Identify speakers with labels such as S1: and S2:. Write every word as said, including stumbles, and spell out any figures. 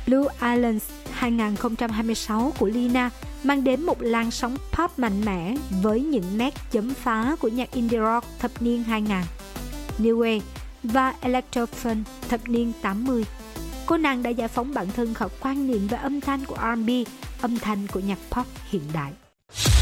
S1: Blue Islands hai không hai sáu của Lina mang đến một làn sóng pop mạnh mẽ với những nét chấm phá của nhạc indie rock thập niên hai nghìn, New Wave và Electro-funk thập niên tám mươi. Cô nàng đã giải phóng bản thân khỏi quan niệm về âm thanh của R and B, âm thanh của nhạc pop hiện đại.